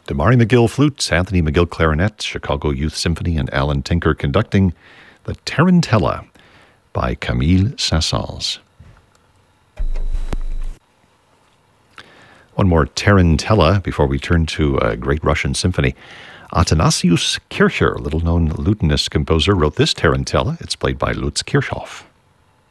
Damari McGill flutes, Anthony McGill clarinet, Chicago Youth Symphony, and Alan Tinker conducting the Tarantella by Camille Saint-Saëns. One more Tarantella before we turn to a great Russian symphony. Athanasius Kircher, little-known lutenist composer, wrote this Tarantella. It's played by Lutz Kirchhoff.